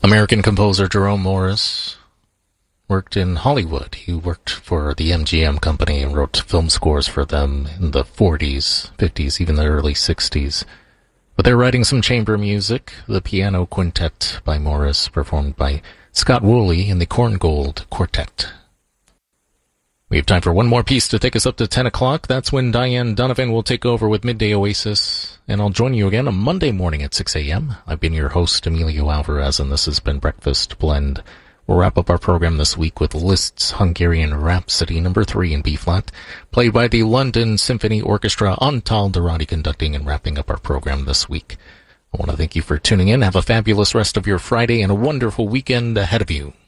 American composer Jerome Morris worked in Hollywood. He worked for the MGM company and wrote film scores for them in the 40s, 50s, even the early 60s. But they're writing some chamber music, the Piano Quintet by Morris, performed by Scott Woolley in the Korngold Quartet. We have time for one more piece to take us up to 10 o'clock. That's when Diane Donovan will take over with Midday Oasis, and I'll join you again on Monday morning at 6 a.m. I've been your host, Emilio Alvarez, and this has been Breakfast Blend. We'll wrap up our program this week with Liszt's Hungarian Rhapsody No. 3 in B-flat, played by the London Symphony Orchestra, Antal Dorati conducting and wrapping up our program this week. I want to thank you for tuning in. Have a fabulous rest of your Friday and a wonderful weekend ahead of you.